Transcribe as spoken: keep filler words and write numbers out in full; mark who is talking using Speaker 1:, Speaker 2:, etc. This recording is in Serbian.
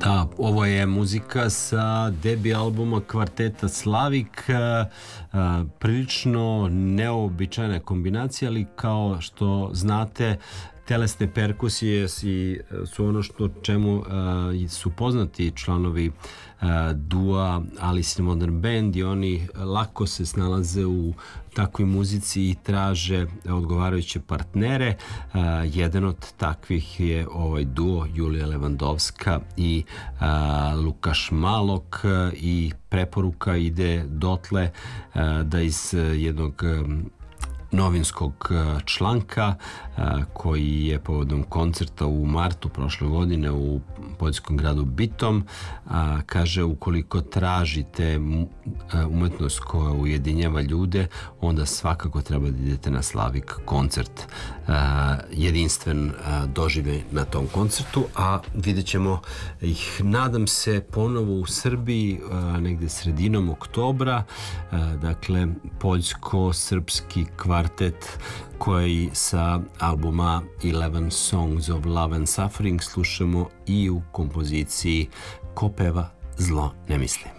Speaker 1: Da, ovo je muzika sa debi albuma kvarteta Slavik, prilično neobičajna kombinacija, ali kao što znate, telesne perkusije su ono što čemu su poznati članovi dua Alice in Wonderland Band, i oni lako se snalaze u takvoj muzici i traže odgovarajuće partnere. Jedan od takvih je ovaj duo Julija Levandovska i Lukaš Malok, i preporuka ide dotle da iz jednog novinskog članka koji je povodom koncerta u martu prošle godine u poljskom gradu Bitom, kaže: ukoliko tražite umetnost koja ujedinjava ljude, onda svakako treba da idete na Slavik koncert. Jedinstven doživljaj na tom koncertu, a vidjet ćemo ih, nadam se, ponovo u Srbiji negde sredinom oktobra. Dakle, poljsko-srpski kvartet koji sa albuma Eleven Songs of Love and Suffering slušamo i u kompoziciji Ko peva zlo ne misli.